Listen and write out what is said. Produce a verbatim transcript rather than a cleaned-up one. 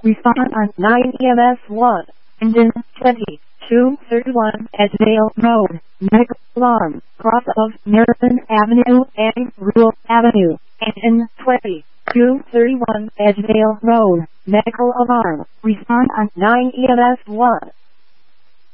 Respond on nine E M S one. Engine twenty-two thirty-one Edgevale Road. Medical alarm. Cross of Meriden Avenue and Rule Avenue. Engine twenty-two thirty-one Edgevale Road. Medical alarm. Respond on nine E M S one.